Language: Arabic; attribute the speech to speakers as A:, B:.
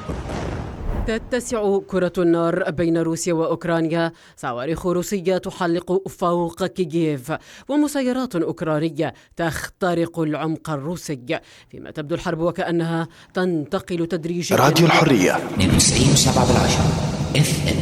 A: تتسع كرة النار بين روسيا وأوكرانيا، صواريخ روسية تحلق فوق كييف ومسيرات أوكرانية تخترق العمق الروسي، فيما تبدو الحرب وكأنها تنتقل تدريجيا.
B: راديو الحرية 92.7 FM.